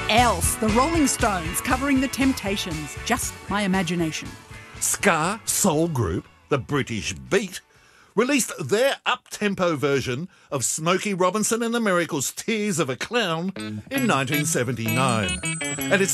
else? The Rolling Stones covering The Temptations. Just my imagination. Ska soul group, the British Beat, released their up-tempo version of Smokey Robinson and the Miracles' Tears of a Clown in 1979. And it's